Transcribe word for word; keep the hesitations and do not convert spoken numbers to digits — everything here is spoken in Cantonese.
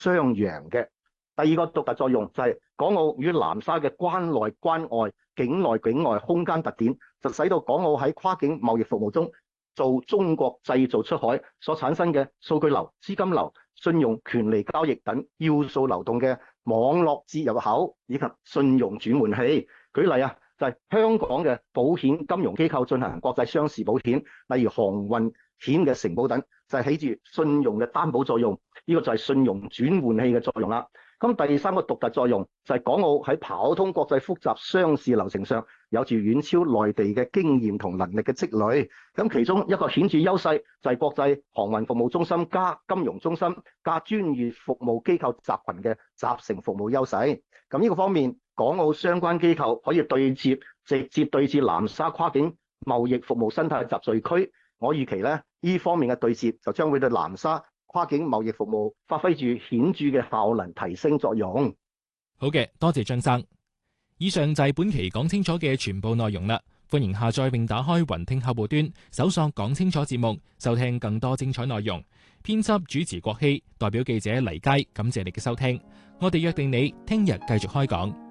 雙贏嘅。第二個獨特作用就係港澳與南沙嘅關內關外、境內境外空間特點，就使到港澳喺跨境貿易服務中做中國製造出海所產生嘅數據流、資金流、信用、權利交易等要素流動嘅網絡接入口以及信用轉換器。舉例啊，就係香港嘅保險金融機構進行國際商事保險，例如航運險嘅承保等，就係起住信用嘅擔保作用。呢個就係信用轉換器嘅作用啦。咁第三個獨特作用就係港澳喺跑通國際複雜商事流程上有住遠超內地嘅經驗同能力嘅積累。咁其中一個顯著優勢就係國際航運服務中心加金融中心加專業服務機構集群嘅集成服務優勢。咁呢個方面，港澳相關機構可以對接，直接對接南沙跨境貿易服務生態集聚區。我預期咧，呢方面嘅對接就將會對南沙跨境貿易服務發揮住顯著嘅效能提升作用。 好嘅，多謝張生。以上就係本期講清楚嘅全部內容啦。歡迎下載並打開雲聽客戶端，搜索講清楚節目，收聽更多精彩內容。編輯主持郭希，代表記者黎佳，感謝你嘅收聽。我哋約定你聽日繼續開講。